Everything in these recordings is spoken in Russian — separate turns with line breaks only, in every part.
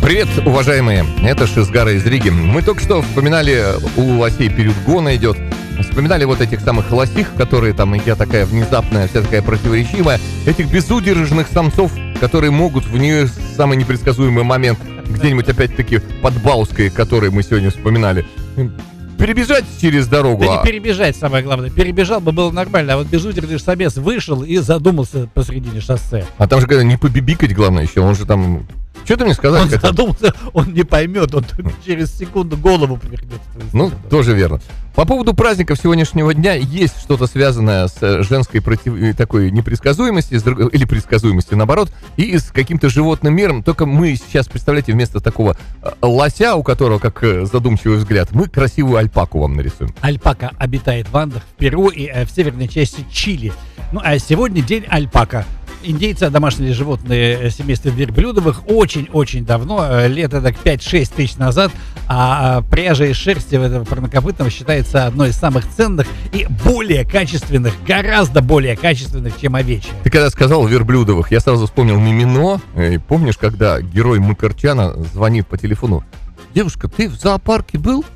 Привет, уважаемые, это Шизгара из Риги. Мы только что вспоминали, у лосей период гона идет. Вспоминали вот этих самых лосих, которые там, я такая внезапная, вся такая противоречивая. Этих безудержных самцов, которые могут в нее самый непредсказуемый момент, где-нибудь опять-таки под Бауской, который мы сегодня вспоминали, перебежать через дорогу.
Да не перебежать, самое главное. Перебежал бы было нормально, а вот безудержный самец вышел и задумался посредине шоссе.
А там же говорят, не побибикать главное еще, он же там... Что ты мне сказал?
Он задумался, он не поймет, он через секунду голову повернет.
Ну, тоже верно. По поводу праздников сегодняшнего дня есть что-то связанное с женской такой непредсказуемостью, или предсказуемостью, наоборот, и с каким-то животным миром. Только мы сейчас, представляете, вместо такого лося, у которого, как задумчивый взгляд, мы красивую альпаку вам нарисуем.
Альпака обитает в Андах, в Перу и в северной части Чили. Ну, а сегодня день альпака. Индейцы, домашние животные семейства верблюдовых, очень-очень давно, лет так 5-6 тысяч назад, пряжа из шерсти этого парнокопытного считается одной из самых ценных и более качественных, гораздо более качественных, чем овечья.
Ты когда сказал верблюдовых, я сразу вспомнил Мимино. И помнишь, когда герой Макарчана звонит по телефону: девушка, ты в зоопарке был?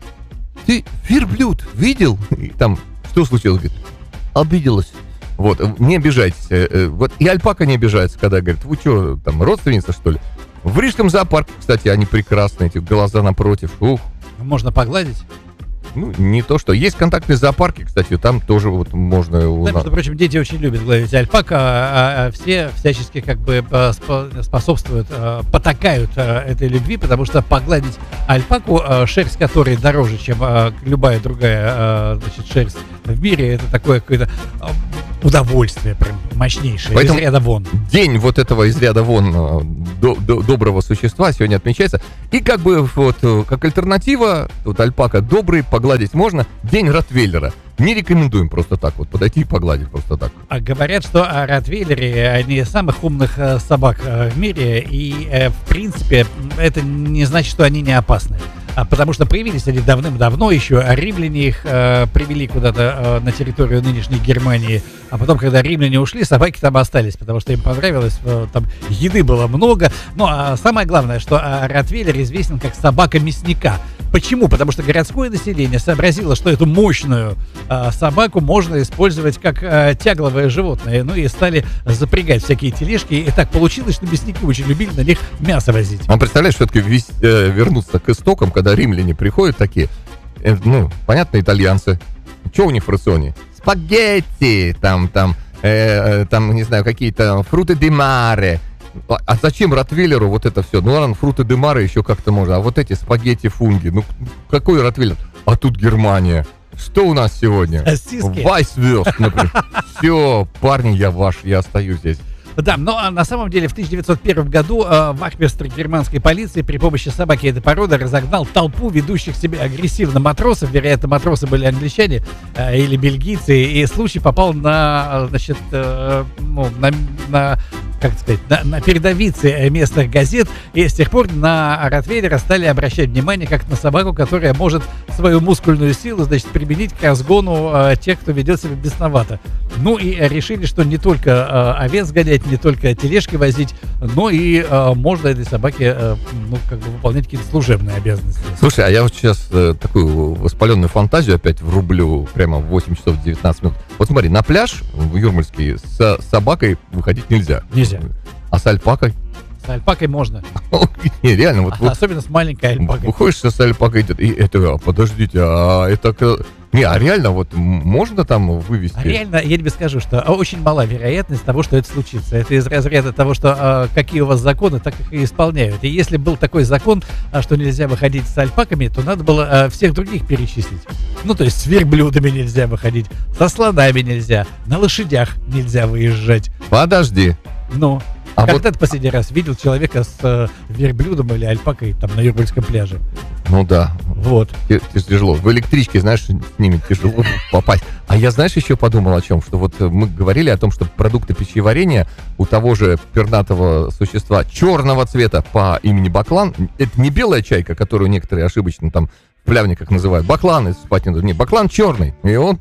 Ты верблюд видел? И там, что случилось? Говорит, обиделась. Вот, не обижайтесь. Вот и альпака не обижается, когда говорит: вы что, там, родственница, что ли? В Рижском зоопарке, кстати, они прекрасные, эти глаза напротив. Ух.
Можно погладить?
Ну, не то что. Есть контактные зоопарки, кстати, там тоже вот можно...
Да, между прочим, дети очень любят гладить альпака, а все всячески как бы способствуют, потакают этой любви, потому что погладить альпаку, шерсть которой дороже, чем любая другая, значит, шерсть в мире, это такое какое-то удовольствие прям мощнейшее.
Поэтому
из ряда вон.
День вот этого из ряда вон доброго существа сегодня отмечается. И как бы вот как альтернатива, тут альпака добрый, погладить можно. День ротвейлера. Не рекомендуем просто так вот подойти и погладить просто так.
А говорят, что ротвейлеры одни из самых умных собак в мире, и в принципе это не значит, что они не опасны. Потому что появились они давным-давно еще, римляне их привели куда-то на территорию нынешней Германии, а потом, когда римляне ушли, собаки там остались, потому что им понравилось, там еды было много. Но самое главное, что ротвейлер известен как собака мясника. Почему? Потому что городское население сообразило, что эту мощную собаку можно использовать как тягловое животное, ну и стали запрягать всякие тележки, и так получилось, что мясники очень любили на них мясо возить.
А представляешь, все-таки вернуться к истокам, когда римляне приходят такие, ну, понятно, итальянцы. Что у них в рационе? Спагетти, там, не знаю, какие-то фруты ди маре. А зачем ротвейлеру вот это все? Ну ладно, фруты де маре еще как-то можно, а вот эти спагетти фунги, ну какой ротвейлер? А тут Германия. Что у нас сегодня? Вайсвёрст, например. Все, парни, я ваш, я остаюсь здесь.
Да, но на самом деле в 1901 году вахмистр германской полиции при помощи собаки этой породы разогнал толпу ведущих себя агрессивно матросов. Вероятно, матросы были англичане или бельгийцы, и случай попал на, значит, как сказать, на передовице местных газет, и с тех пор на ротвейлера стали обращать внимание как на собаку, которая может свою мускульную силу, значит, применить к разгону тех, кто ведет себя бесновато. Ну и решили, что не только овец гонять, не только тележки возить, но и можно этой собаке, ну, как бы выполнять какие-то служебные обязанности.
Слушай, а я вот сейчас такую воспаленную фантазию опять врублю прямо в 8 часов 19 минут. Вот смотри, на пляж в Юрмальске с собакой выходить нельзя.
Нельзя.
А с альпакой?
С альпакой можно.
Не, реально. Вот,
особенно с маленькой альпакой.
Выходишь с альпакой, и это, подождите, реально вот можно там вывести?
Реально, я тебе скажу, что очень мала вероятность того, что это случится. Это из разряда того, что какие у вас законы, так их и исполняют. И если был такой закон, что нельзя выходить с альпаками, то надо было всех других перечислить. Ну, то есть с верблюдами нельзя выходить, со слонами нельзя, на лошадях нельзя выезжать.
Подожди.
Ну, когда ты последний раз видел человека с верблюдом или альпакой там на Юрмальском пляже?
Ну да.
Вот.
Тяжело. В электричке, знаешь, с ними тяжело попасть. А я, знаешь, еще подумал о чем? Что вот мы говорили о том, что продукты пищеварения у того же пернатого существа черного цвета по имени баклан, это не белая чайка, которую некоторые ошибочно там в плявниках называют. Баклан из спать не баклан черный. И он там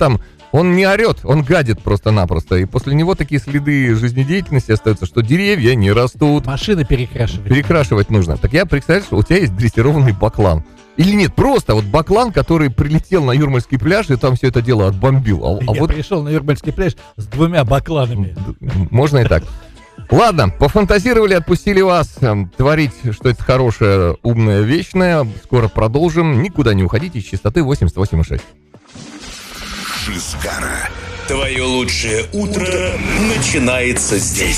Он не орет, он гадит просто-напросто. И после него такие следы жизнедеятельности остаются, что деревья не растут.
Машины перекрашивать.
Перекрашивать нужно. Так я представляю, что у тебя есть дрессированный баклан. Или нет, просто вот баклан, который прилетел на Юрмальский пляж и там все это дело отбомбил.
Я пришел на Юрмальский пляж с 2 бакланами.
Можно и так. Ладно, пофантазировали, отпустили вас творить что-то хорошее, умное, вечное. Скоро продолжим. Никуда не уходите. С частоты 88,6.
Шизгара. Твое лучшее утро начинается здесь.